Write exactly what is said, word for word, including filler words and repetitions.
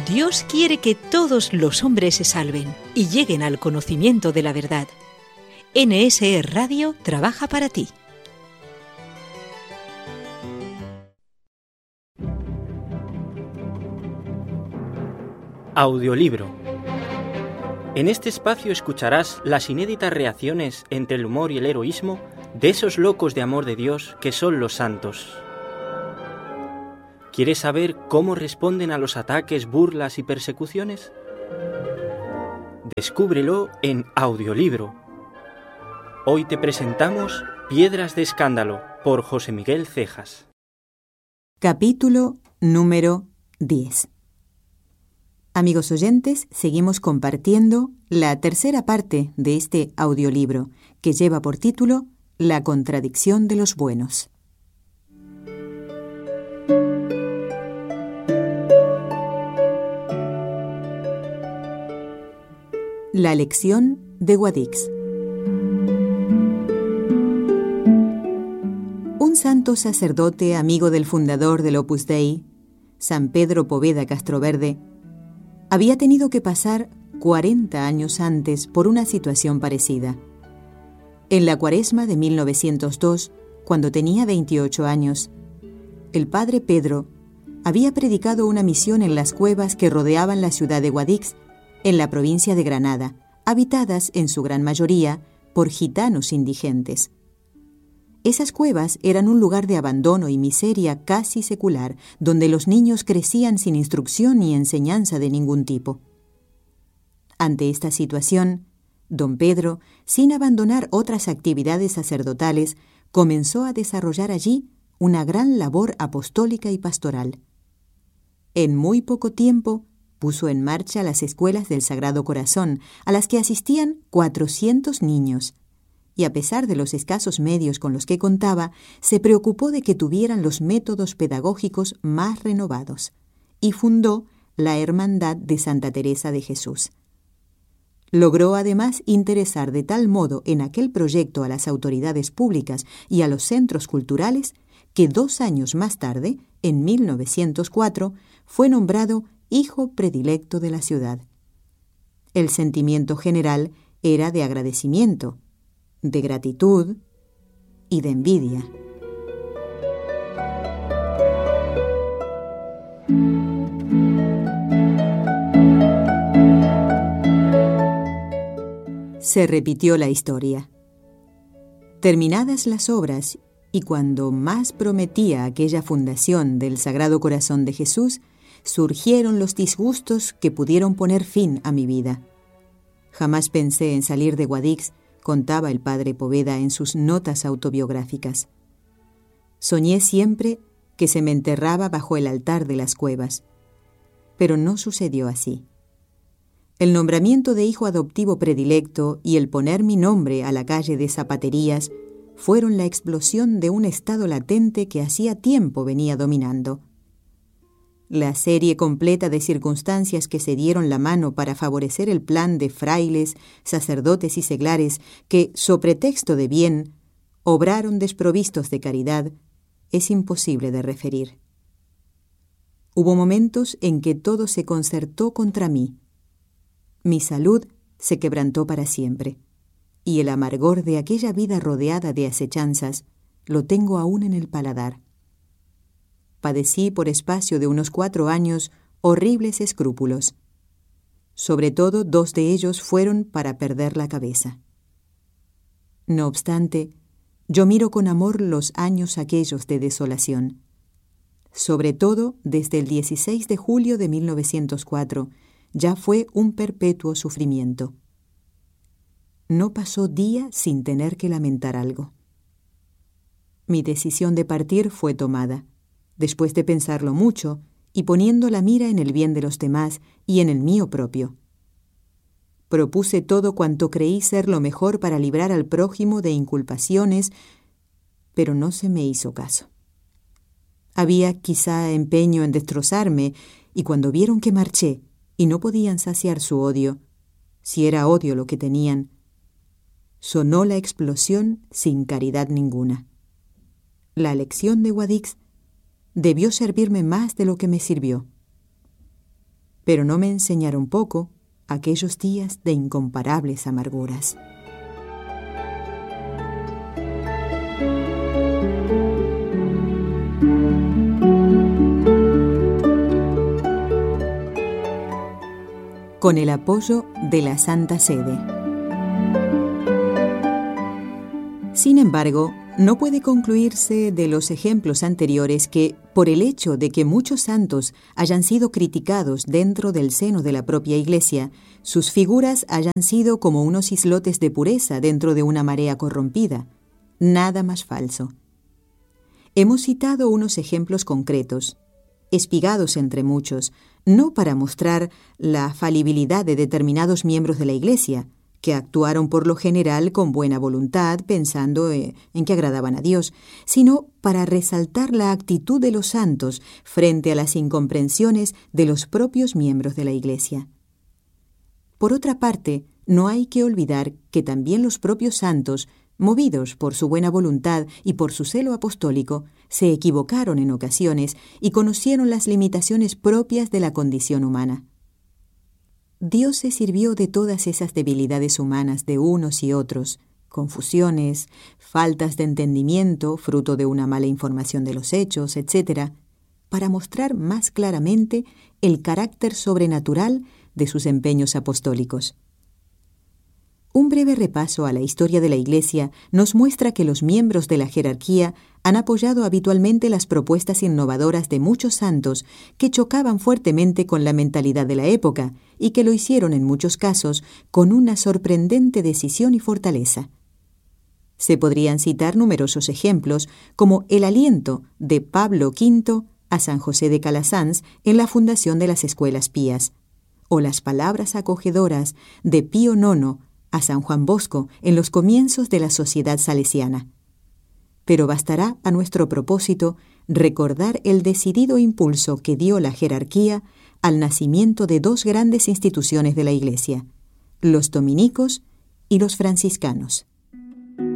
Dios quiere que todos los hombres se salven y lleguen al conocimiento de la verdad. N S E Radio trabaja para ti. Audiolibro. En este espacio escucharás las inéditas reacciones entre el humor y el heroísmo de esos locos de amor de Dios que son los santos. ¿Quieres saber cómo responden a los ataques, burlas y persecuciones? Descúbrelo en Audiolibro. Hoy te presentamos Piedras de Escándalo por José Miguel Cejas. Capítulo número diez. Amigos oyentes, seguimos compartiendo la tercera parte de este audiolibro que lleva por título La contradicción de los buenos. La lección de Guadix. Un santo sacerdote amigo del fundador del Opus Dei, San Pedro Poveda Castroverde, había tenido que pasar cuarenta años antes por una situación parecida. En la cuaresma de mil novecientos dos, cuando tenía veintiocho años, el padre Pedro había predicado una misión en las cuevas que rodeaban la ciudad de Guadix, en la provincia de Granada, habitadas en su gran mayoría por gitanos indigentes. Esas cuevas eran un lugar de abandono y miseria casi secular, donde los niños crecían sin instrucción ni enseñanza de ningún tipo. Ante esta situación, don Pedro, sin abandonar otras actividades sacerdotales, comenzó a desarrollar allí una gran labor apostólica y pastoral. En muy poco tiempo, puso en marcha las escuelas del Sagrado Corazón, a las que asistían cuatrocientos niños, y a pesar de los escasos medios con los que contaba, se preocupó de que tuvieran los métodos pedagógicos más renovados, y fundó la Hermandad de Santa Teresa de Jesús. Logró además interesar de tal modo en aquel proyecto a las autoridades públicas y a los centros culturales, que dos años más tarde, en mil novecientos cuatro, fue nombrado hijo predilecto de la ciudad. El sentimiento general era de agradecimiento, de gratitud y de envidia. Se repitió la historia. Terminadas las obras y cuando más prometía aquella fundación del Sagrado Corazón de Jesús, surgieron los disgustos que pudieron poner fin a mi vida. Jamás pensé en salir de Guadix, contaba el padre Poveda en sus notas autobiográficas. Soñé siempre que se me enterraba bajo el altar de las cuevas, pero no sucedió así. El nombramiento de hijo adoptivo predilecto y el poner mi nombre a la calle de Zapaterías fueron la explosión de un estado latente que hacía tiempo venía dominando. La serie completa de circunstancias que se dieron la mano para favorecer el plan de frailes, sacerdotes y seglares que, so pretexto de bien, obraron desprovistos de caridad, es imposible de referir. Hubo momentos en que todo se concertó contra mí. Mi salud se quebrantó para siempre, y el amargor de aquella vida rodeada de acechanzas lo tengo aún en el paladar. Padecí por espacio de unos cuatro años horribles escrúpulos. Sobre todo, dos de ellos fueron para perder la cabeza. No obstante, yo miro con amor los años aquellos de desolación. Sobre todo, desde el dieciséis de julio de mil novecientos cuatro, ya fue un perpetuo sufrimiento. No pasó día sin tener que lamentar algo. Mi decisión de partir fue tomada, después de pensarlo mucho y poniendo la mira en el bien de los demás y en el mío propio. Propuse todo cuanto creí ser lo mejor para librar al prójimo de inculpaciones, pero no se me hizo caso. Había quizá empeño en destrozarme, y cuando vieron que marché y no podían saciar su odio, si era odio lo que tenían, sonó la explosión sin caridad ninguna. La lección de Guadix debió servirme más de lo que me sirvió. pero no me enseñaron poco aquellos días de incomparables amarguras. Con el apoyo de la Santa Sede. Sin embargo, no puede concluirse de los ejemplos anteriores que, por el hecho de que muchos santos hayan sido criticados dentro del seno de la propia Iglesia, sus figuras hayan sido como unos islotes de pureza dentro de una marea corrompida. Nada más falso. Hemos citado unos ejemplos concretos, espigados entre muchos, no para mostrar la falibilidad de determinados miembros de la Iglesia, que actuaron por lo general con buena voluntad pensando en que agradaban a Dios, sino para resaltar la actitud de los santos frente a las incomprensiones de los propios miembros de la Iglesia. Por otra parte, no hay que olvidar que también los propios santos, movidos por su buena voluntad y por su celo apostólico, se equivocaron en ocasiones y conocieron las limitaciones propias de la condición humana. Dios se sirvió de todas esas debilidades humanas de unos y otros, confusiones, faltas de entendimiento, fruto de una mala información de los hechos, etcétera, para mostrar más claramente el carácter sobrenatural de sus empeños apostólicos. Un breve repaso a la historia de la Iglesia nos muestra que los miembros de la jerarquía han apoyado habitualmente las propuestas innovadoras de muchos santos que chocaban fuertemente con la mentalidad de la época y que lo hicieron en muchos casos con una sorprendente decisión y fortaleza. Se podrían citar numerosos ejemplos, como el aliento de Pablo quinto a San José de Calasanz en la fundación de las escuelas pías, o las palabras acogedoras de Pío nono a San Juan Bosco en los comienzos de la Sociedad Salesiana. Pero bastará a nuestro propósito recordar el decidido impulso que dio la jerarquía al nacimiento de dos grandes instituciones de la Iglesia, los dominicos y los franciscanos.